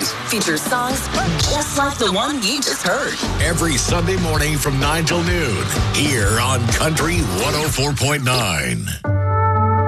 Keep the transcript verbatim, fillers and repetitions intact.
News features songs just like the one you just heard. Every Sunday morning from nine till noon, here on Country one oh four point nine.